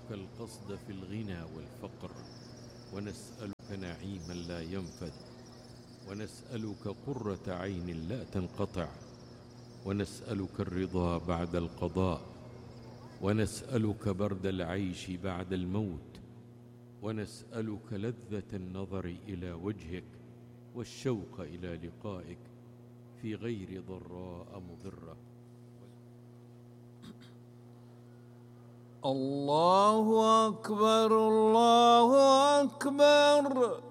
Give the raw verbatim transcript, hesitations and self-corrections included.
ونسألك القصد في الغنى والفقر، ونسألك نعيما لا ينفد، ونسألك قرة عين لا تنقطع، ونسألك الرضا بعد القضاء، ونسألك برد العيش بعد الموت، ونسألك لذة النظر إلى وجهك والشوق إلى لقائك في غير ضراء مضرة. الله أكبر الله أكبر.